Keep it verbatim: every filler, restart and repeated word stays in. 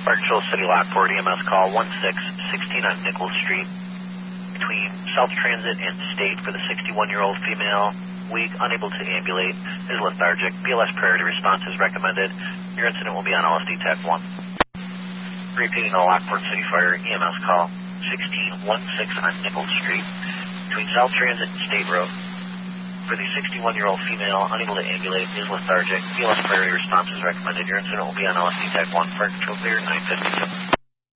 Barksville City Lockport E M S call one six one six on Nichols Street. Between South Transit and State for the sixty-one-year-old female. Weak, unable to ambulate, is lethargic. B L S priority response is recommended. Your incident will be on L S D Tech one. Repeating the Lockport City Fire E M S call sixteen one six on Nichols Street. Between South Transit and State Road. For the sixty-one-year-old female, unable to ambulate, is lethargic. B L S priority response is recommended. Your incident will be on L S D Tech one. Fire control clear, nine fifty-two.